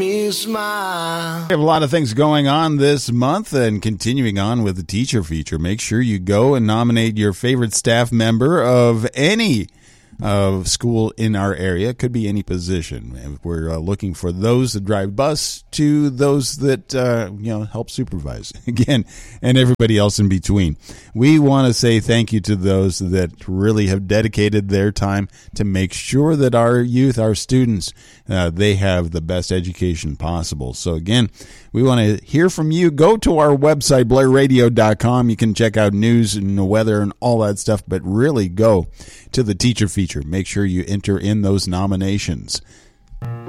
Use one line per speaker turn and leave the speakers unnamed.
Smile. We have a lot of things going on this month, and continuing on with the teacher feature. Make sure you go and nominate your favorite staff member of any school in our area. It could be any position. We're looking for those that drive bus to those that help supervise again, and everybody else in between. We want to say thank you to those that really have dedicated their time to make sure that our youth, our students, they have the best education possible. So again, we want to hear from you. Go to our website, blairradio.com. You can check out news and the weather and all that stuff, but really go to the teacher feature. Make sure you enter in those nominations.